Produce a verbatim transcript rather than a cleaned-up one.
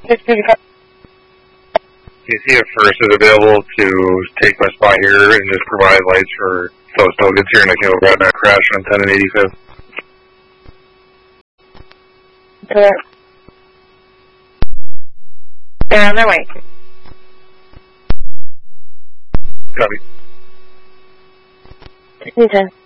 you see if First is available to take my spot here and just provide lights for so it still gets here and I can go grab that crash on ten and eighty-fifth? Correct. They're on their way. Copy. Okay.